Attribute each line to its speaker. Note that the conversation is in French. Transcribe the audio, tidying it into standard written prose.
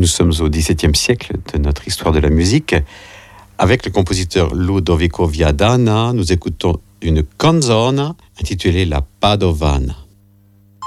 Speaker 1: Nous sommes au XVIIe siècle de notre histoire de la musique. Avec le compositeur Ludovico Viadana, nous écoutons une canzone intitulée La Padovana.